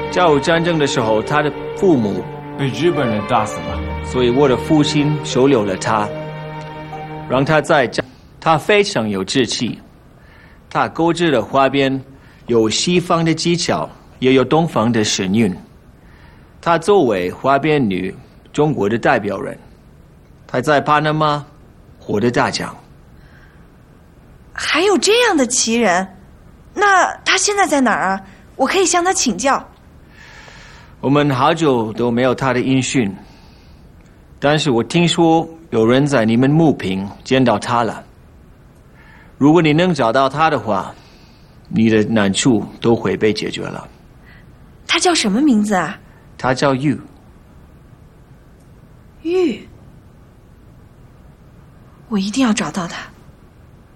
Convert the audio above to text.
甲午战争的时候，他的父母被日本人打死了， 所以我的父亲收留了他，让他在家。他非常有志气，他购置的花边有西方的技巧，也有东方的神韵。他作为花边女中国的代表人，他在巴拿马获得大奖。 还有这样的奇人，那他现在在哪儿啊？我可以向他请教。 我们好久都没有他的音讯，但是我听说有人在你们木坪见到他了。如果你能找到他的话，你的难处都会被解决了。 他叫什么名字啊？ 他叫玉。 玉，我一定要找到他。